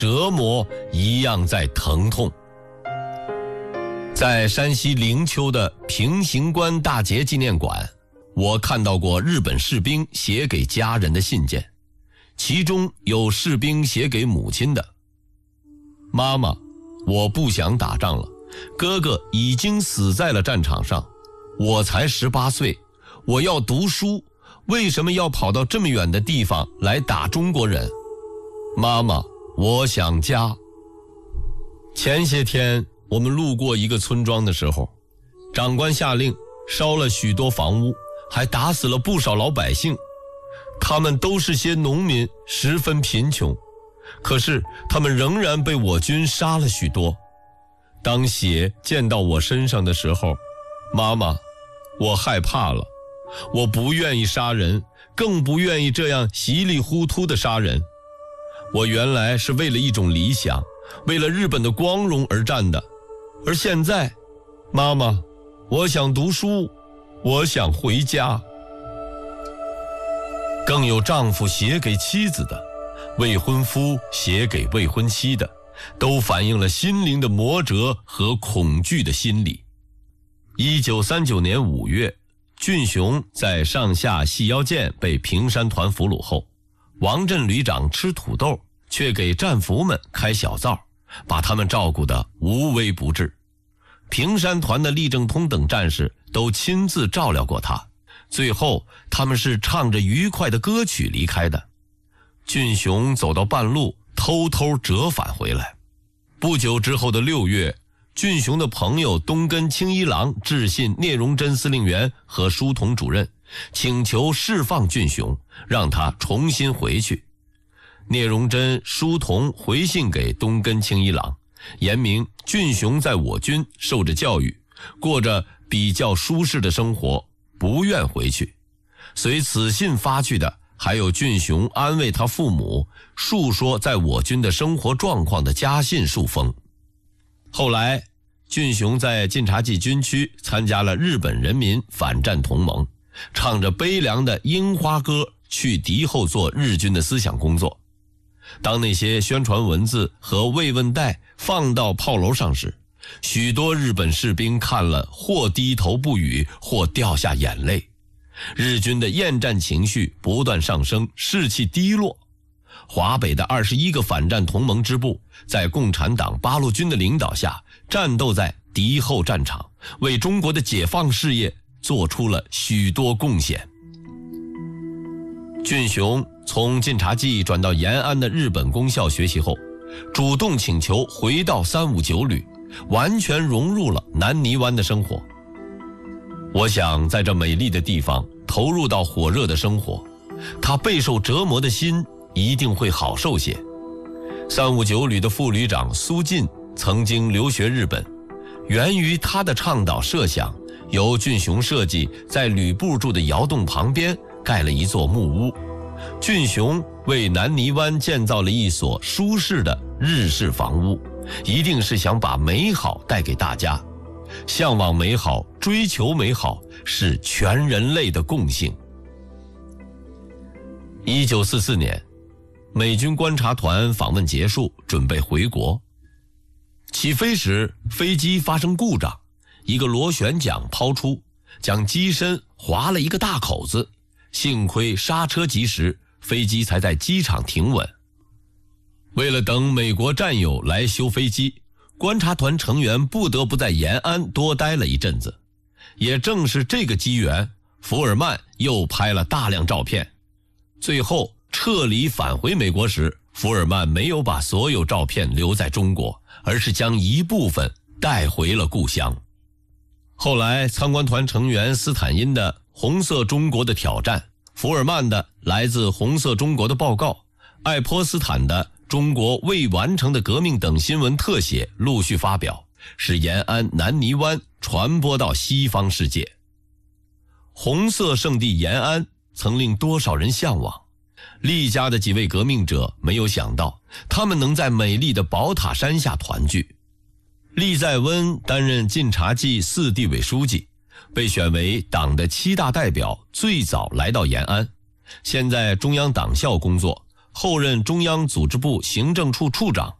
折磨一样在疼痛。在山西灵丘的平型关大捷纪念馆，我看到过日本士兵写给家人的信件，其中有士兵写给母亲的：妈妈，我不想打仗了，哥哥已经死在了战场上，我才18岁，我要读书，为什么要跑到这么远的地方来打中国人？妈妈，我想家。前些天我们路过一个村庄的时候，长官下令烧了许多房屋，还打死了不少老百姓。他们都是些农民，十分贫穷，可是他们仍然被我军杀了许多。当血溅到我身上的时候，妈妈，我害怕了，我不愿意杀人，更不愿意这样稀里糊涂的杀人。我原来是为了一种理想，为了日本的光荣而战的，而现在，妈妈，我想读书，我想回家。更有丈夫写给妻子的，未婚夫写给未婚妻的，都反映了心灵的磨折和恐惧的心理。1939年5月，俊雄在上下细腰舰被平山团俘虏后，王震旅长吃土豆，却给战俘们开小灶，把他们照顾得无微不至。平山团的厉正通等战士都亲自照料过他，最后他们是唱着愉快的歌曲离开的。俊雄走到半路，偷偷折返回来。不久之后的6月，俊雄的朋友东根清一郎致信聂荣臻司令员和书童主任，请求释放俊雄，让他重新回去。聂荣臻、书童回信给东根清一郎，言明俊雄在我军受着教育，过着比较舒适的生活，不愿回去。随此信发去的还有俊雄安慰他父母，述说在我军的生活状况的家信数封。后来俊雄在晋察冀军区参加了日本人民反战同盟，唱着悲凉的樱花歌去敌后做日军的思想工作。当那些宣传文字和慰问带放到炮楼上时，许多日本士兵看了或低头不语，或掉下眼泪。日军的厌战情绪不断上升，士气低落。华北的21个反战同盟支部在共产党八路军的领导下，战斗在敌后战场，为中国的解放事业做出了许多贡献。俊雄从晋察冀转到延安的日本公校学习后，主动请求回到359旅，完全融入了南泥湾的生活。我想在这美丽的地方投入到火热的生活，他备受折磨的心一定会好受些。359旅的副旅长苏进曾经留学日本，源于他的倡导设想，由俊雄设计在旅部住的窑洞旁边盖了一座木屋。俊雄为南泥湾建造了一所舒适的日式房屋，一定是想把美好带给大家。向往美好，追求美好，是全人类的共性。1944年，美军观察团访问结束，准备回国。起飞时，飞机发生故障，一个螺旋桨抛出，将机身划了一个大口子，幸亏刹车及时，飞机才在机场停稳。为了等美国战友来修飞机，观察团成员不得不在延安多待了一阵子。也正是这个机缘，福尔曼又拍了大量照片。最后撤离返回美国时，福尔曼没有把所有照片留在中国，而是将一部分带回了故乡。后来参观团成员斯坦因的《红色中国的挑战》，福尔曼的来自红色中国的报告，爱泼斯坦的中国未完成的革命等新闻特写陆续发表，使延安南泥湾传播到西方世界。红色圣地延安曾令多少人向往，厉家的几位革命者没有想到，他们能在美丽的宝塔山下团聚。厉在温担任晋察冀4地委书记，被选为党的7大代表，最早来到延安。现在中央党校工作， 后任中央组织部行政处处长。